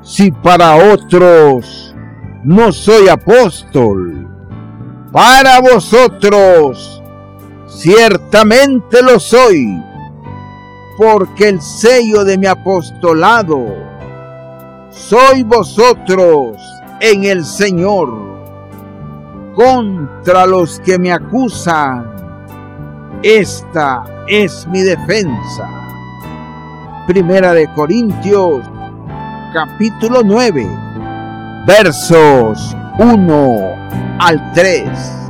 Si para otros no soy apóstol, para vosotros ciertamente lo soy, porque el sello de mi apostolado soy vosotros en el Señor. Contra los que me acusan, esta es mi defensa. Primera de Corintios, capítulo 9, versos 1 al 3.